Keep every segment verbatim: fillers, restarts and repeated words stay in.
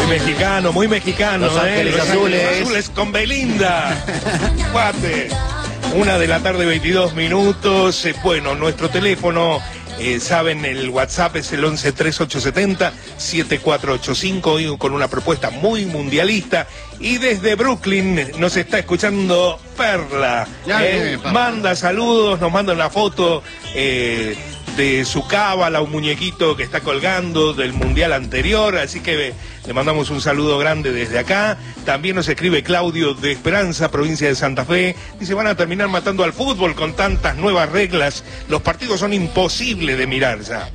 Muy mexicano, muy mexicano. Los Ángeles ¿eh? Los Azules. Ángeles Azules con Belinda. Cuate. Una de la tarde, veintidós minutos. Eh, bueno, nuestro teléfono, eh, saben, el WhatsApp es el once treinta y ocho setenta setenta y cuatro ochenta y cinco, y con una propuesta muy mundialista. Y desde Brooklyn nos está escuchando Perla. Ya, Eh, bien, Perla. manda saludos, nos manda una foto eh, de su cábala, un muñequito que está colgando del mundial anterior, así que le mandamos un saludo grande desde acá. También nos escribe Claudio de Esperanza, provincia de Santa Fe. Dice, van a terminar matando al fútbol con tantas nuevas reglas. Los partidos son imposibles de mirar ya.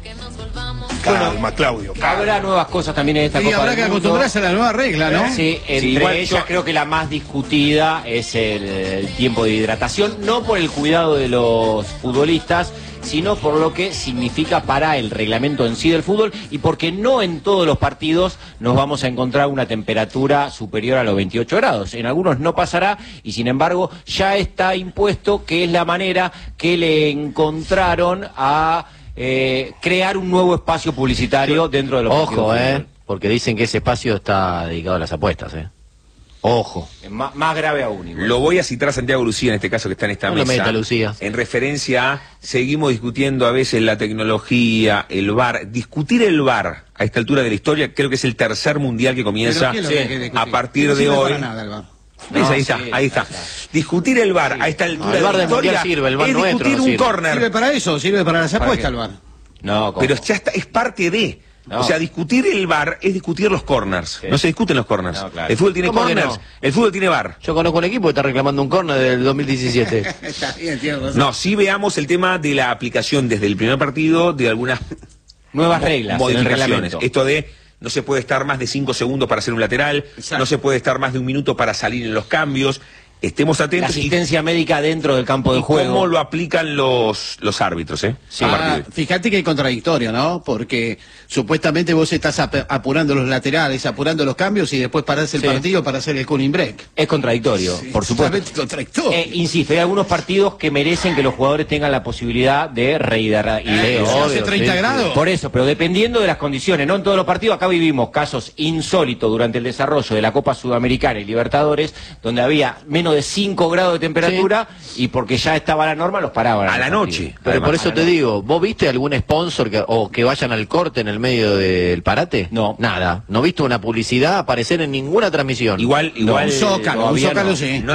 Calma, Claudio. calma. Habrá nuevas cosas también en esta Y Copa habrá del que Mundo. acostumbrarse a la nueva regla, ¿no? Sí, entre Sí, igual ellas yo- creo que la más discutida es el, el tiempo de hidratación, no por el cuidado de los futbolistas, sino por lo que significa para el reglamento en sí del fútbol y porque no en todos los partidos nos vamos a encontrar una temperatura superior a los veintiocho grados. En algunos no pasará y sin embargo ya está impuesto, que es la manera que le encontraron a eh, crear un nuevo espacio publicitario dentro de los Ojo, partidos de eh, fútbol. porque dicen que ese espacio está dedicado a las apuestas, eh. Ojo. Es más, más grave aún. igual. Lo voy a citar a Santiago Lucía en este caso que está en esta No lo mesa. meta, Lucía. En referencia a, seguimos discutiendo a veces la tecnología, el V A R. Discutir el V A R a esta altura de la historia creo que es el tercer mundial que comienza Pero ¿qué es lo que hay que discutir? a partir No de sirve hoy. para nada, el V A R. ¿Ves? No, ahí está, sí, ahí está. está. Discutir el V A R a esta altura No, el V A R de la del mundial historia sirve, el V A R es nuestro discutir no un sirve. córner. Sirve para eso, sirve para las ¿Para apuestas, qué? el V A R. No, ¿cómo? Pero ya está, es parte de. No. O sea, discutir el V A R es discutir los corners. Sí. No se discuten los corners. No, claro. El fútbol tiene ¿Cómo que corners, no? el fútbol tiene V A R. Yo conozco un equipo que está reclamando un córner del dos mil diecisiete. Está bien, tiene razón. No, sí veamos el tema de la aplicación desde el primer partido de algunas Nuevas mo- reglas en el modificaciones. reglamento. Esto de no se puede estar más de cinco segundos para hacer un lateral, Exacto. no se puede estar más de un minuto para salir en los cambios. Estemos La atentos y, asistencia médica dentro del campo de y juego. cómo lo aplican los, los árbitros, ¿eh? Sí. A Ah, partir de- fíjate que hay contradictorio, ¿no? Porque supuestamente vos estás ap- apurando los laterales, apurando los cambios y después parás el Sí. partido para hacer el cooling break. Es contradictorio, por supuesto. Totalmente contradictorio. Eh, insisto, hay algunos partidos que merecen que los jugadores tengan la posibilidad de rehidratar. Eh, obvio, si hace sí, treinta sí. grados. Por eso, pero dependiendo de las condiciones, no en todos los partidos. Acá vivimos casos insólitos durante el desarrollo de la Copa Sudamericana y Libertadores, donde había menos de cinco grados de temperatura y porque ya estaba la norma los paraban. A los la partidos. noche. Pero Además, por eso te digo, ¿vos viste algún sponsor que, o que vayan al corte en el medio del parate? No. Nada. ¿No viste una publicidad aparecer en ninguna transmisión? Igual, igual. Un zócalo, un todavía zócalo no. sí. No